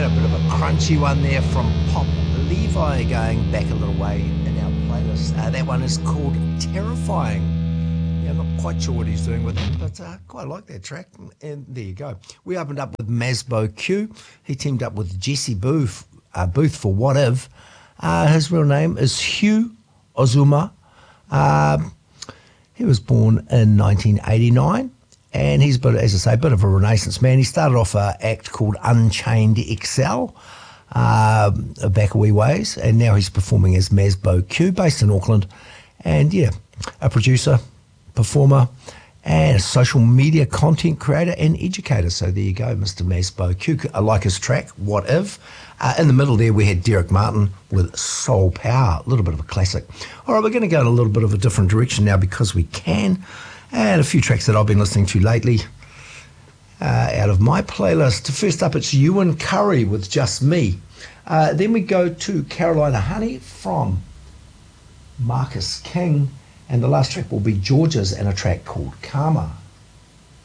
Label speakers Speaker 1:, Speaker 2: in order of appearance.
Speaker 1: a bit of a crunchy one there from Pop Levi going back a little way in our playlist. That one is called Terrifying. Yeah, I'm not quite sure what he's doing with it, but quite like that track. And there you go. We opened up with Masbo Q. He teamed up with Jesse Booth for What If. His real name is Hugh Ozuma. He was born in 1989. And he's, as I say, a bit of a renaissance man. He started off an act called Unchained XL back a wee ways, and now he's performing as Masbo Q, based in Auckland. And yeah, a producer, performer, and a social media content creator and educator. So there you go, Mr. Masbo Q. I like his track, What If. In the middle there, we had Derek Martin with Soul Power, a little bit of a classic. All right, we're going to go in a little bit of a different direction now because we can. And a few tracks that I've been listening to lately out of my playlist. First up, it's Ewan Curry with Just Me. Then we go to Carolina Honey from Marcus King. And the last track will be George's and a track called Karma.